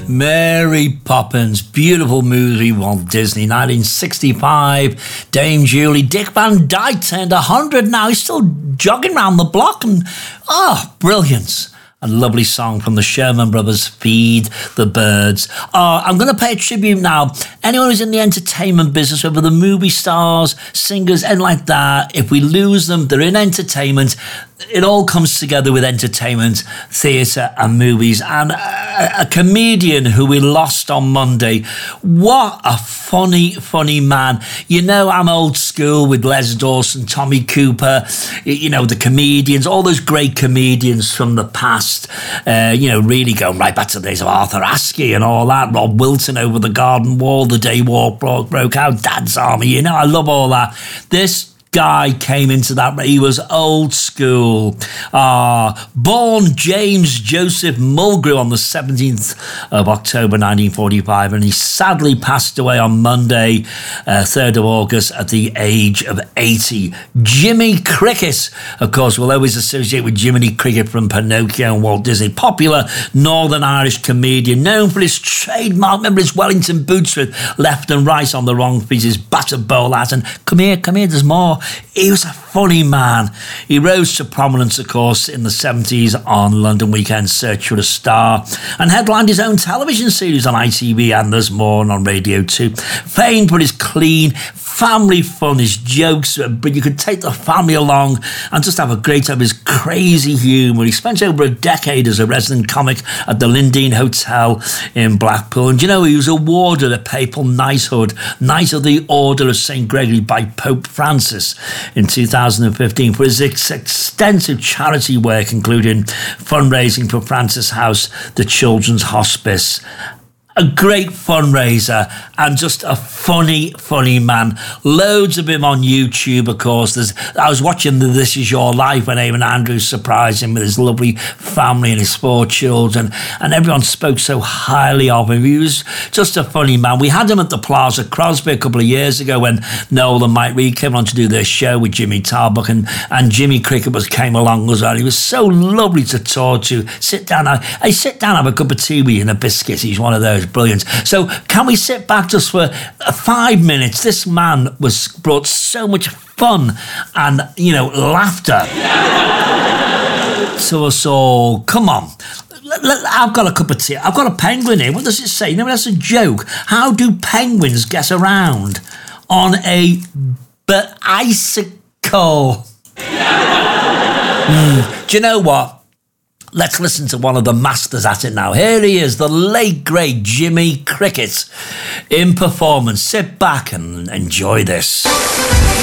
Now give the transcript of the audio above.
Mary Poppins, beautiful movie, Walt Disney, 1965. Dame Julie, Dick Van Dyke turned 100 now. He's still jogging around the block and, brilliance. A lovely song from the Sherman Brothers, Feed the Birds. I'm going to pay a tribute now. Anyone who's in the entertainment business, whether the movie stars, singers, and like that, if we lose them, they're in entertainment. It all comes together with entertainment, theatre and movies. And a comedian who we lost on Monday. What a funny man. You know, I'm old school with Les Dawson, Tommy Cooper, you know, the comedians, all those great comedians from the past, really going right back to the days of Arthur Askey and all that. Rob Wilson over the Garden Wall, the day war broke out, Dad's Army, you know, I love all that. This guy came into that. He was old school. Born James Joseph Mulgrew on the 17th of October 1945, and he sadly passed away on Monday, 3rd of August, at the age of 80. Jimmy Cricket, of course, we'll always associate with Jiminy Cricket from Pinocchio and Walt Disney. Popular Northern Irish comedian, known for his trademark, remember his Wellington boots with left and right on the wrong feet, his battered bowl hat, and come here, there's more. He was a funny man. He rose to prominence, of course, in the 70s on London Weekend Search for a Star, and headlined his own television series on ITV and There's More and on Radio 2. Famed for his clean, family fun, his jokes, but you could take the family along and just have a great time. His crazy humour. He spent over a decade as a resident comic at the Lindeen Hotel in Blackpool. And you know, he was awarded a papal knighthood, Knight of the Order of St. Gregory by Pope Francis in 2015 for his extensive charity work, including fundraising for Francis House, the Children's Hospice. A great fundraiser and just a funny man. Loads of him on YouTube, of course. I was watching the This Is Your Life when Eamon Andrews surprised him with his lovely family and his 4 children, and everyone spoke so highly of him. He was just a funny man. We had him at the Plaza Crosby a couple of years ago when Noel and Mike Reid came on to do their show with Jimmy Tarbuck, and Jimmy Cricket came along as well. He was so lovely to talk to. Sit down, have a cup of tea with you and a biscuit. He's one of those. Brilliant. So can we sit back just for 5 minutes? This man brought so much fun and, laughter to us all. Come on. I've got a cup of tea. I've got a penguin here. What does it say? No, that's a joke. How do penguins get around on a bicycle? Do you know what? Let's listen to one of the masters at it now. Here he is, the late, great Jimmy Cricket in performance. Sit back and enjoy this.